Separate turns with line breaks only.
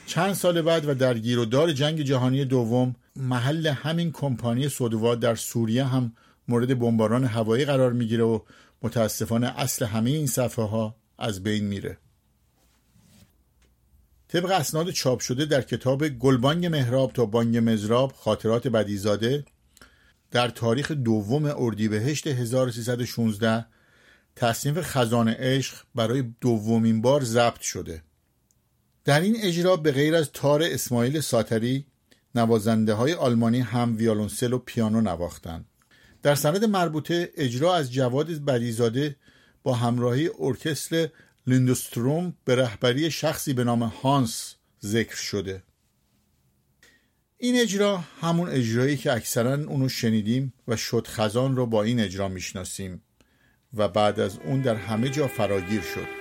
چند سال بعد و در گیر و دار جنگ جهانی دوم محل همین کمپانی سودوا در سوریه هم مورد بمباران هوایی قرار میگیره و متاسفانه اصل همه این صفحه ها از بین میره. طبق اسناد چاپ شده در کتاب گلبانگ مهراب تا بانگ مضراب خاطرات بدیزاده در تاریخ 2 اردیبهشت 1316 تصنیف خزان عشق برای 2مین بار ضبط شده. در این اجرا به غیر از تار اسماعیل ساتری نوازنده های آلمانی هم ویولنسل و پیانو نواختند. در سند مربوطه اجرا از جواد بدیزاده با همراهی ارکستر لیندستروم به رهبری شخصی به نام هانس ذکر شده. این اجرا همون اجرایی که اکثرا اونو شنیدیم و شد خزان رو با این اجرا میشناسیم و بعد از اون در همه جا فراگیر شد.